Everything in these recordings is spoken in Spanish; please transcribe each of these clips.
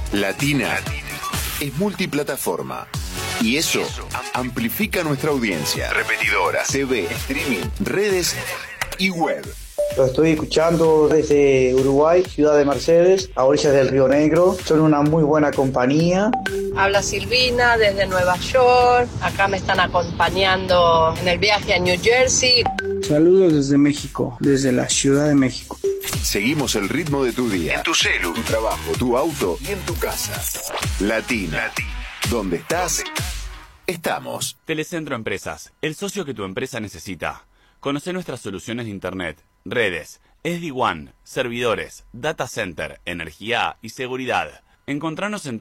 Latina es multiplataforma. Y eso amplifica nuestra audiencia. Repetidoras, TV, streaming, redes y web. Lo estoy escuchando desde Uruguay, Ciudad de Mercedes, a orillas del Río Negro. Son una muy buena compañía. Habla Silvina desde Nueva York. Acá me están acompañando en el viaje a New Jersey. Saludos desde México, desde la Ciudad de México. Seguimos el ritmo de tu día, en tu celu, tu trabajo, tu auto y en tu casa. Latina. ¿Dónde estás? Estamos. Telecentro Empresas, el socio que tu empresa necesita. Conoce nuestras soluciones de Internet, redes, SD-WAN, servidores, data center, energía y seguridad. Encontranos en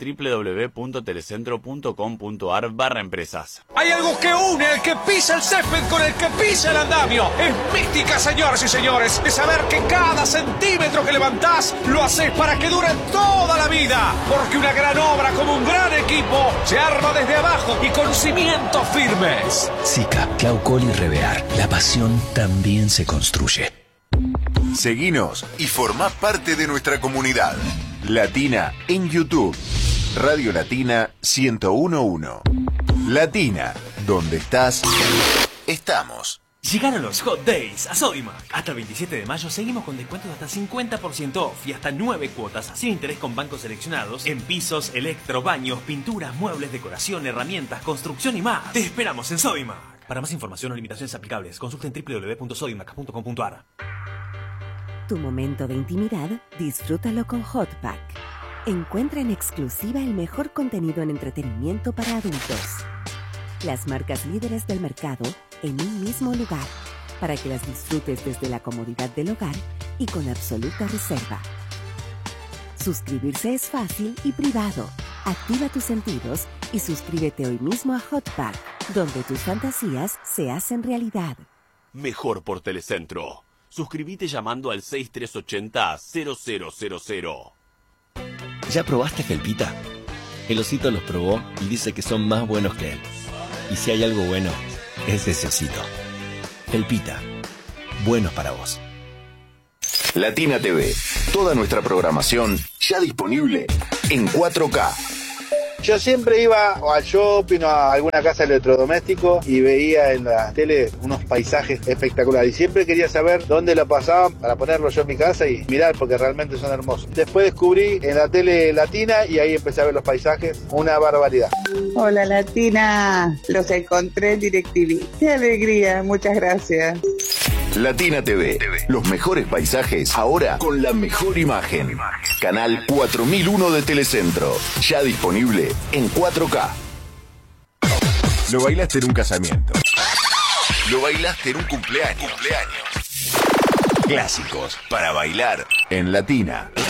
www.telecentro.com.ar/empresas. Hay algo que une al que pisa el césped con el que pisa el andamio. Es mística, señoras y señores, de saber que cada centímetro que levantás lo haces para que dure toda la vida. Porque una gran obra como un gran equipo se arma desde abajo y con cimientos firmes. Sica, Claucol y Revear. La pasión también se construye. Seguinos y formá parte de nuestra comunidad. Latina en YouTube. Radio Latina 1011. Latina, ¿dónde estás? Estamos. Llegaron los Hot Days a Sodimac. Hasta el 27 de mayo seguimos con descuentos de hasta 50% off y hasta 9 cuotas sin interés con bancos seleccionados en pisos, electro, baños, pinturas, muebles, decoración, herramientas, construcción y más. Te esperamos en Sodimac. Para más información o limitaciones aplicables, consulten www.sodimac.com.ar. Tu momento de intimidad, disfrútalo con Hotpack. Encuentra en exclusiva el mejor contenido en entretenimiento para adultos. Las marcas líderes del mercado en un mismo lugar, para que las disfrutes desde la comodidad del hogar y con absoluta reserva. Suscribirse es fácil y privado. Activa tus sentidos y suscríbete hoy mismo a Hotpack, donde tus fantasías se hacen realidad. Mejor por Telecentro. Suscríbete llamando al 6380-0000. ¿Ya probaste Felpita? El osito los probó y dice que son más buenos que él. Y si hay algo bueno, es ese osito. Felpita, buenos para vos. Latina TV, toda nuestra programación ya disponible en 4K. Yo siempre iba al shopping o a alguna casa de electrodoméstico y veía en la tele unos paisajes espectaculares. Y siempre quería saber dónde lo pasaban para ponerlo yo en mi casa y mirar, porque realmente son hermosos. Después descubrí en la tele latina y ahí empecé a ver los paisajes. Una barbaridad. Hola Latina, los encontré en DirecTV. ¡Qué alegría! Muchas gracias. Latina TV, los mejores paisajes, ahora con la mejor imagen. Canal 4001 de Telecentro, ya disponible en 4K. Lo bailaste en un casamiento. Lo bailaste en un cumpleaños. Clásicos para bailar en Latina.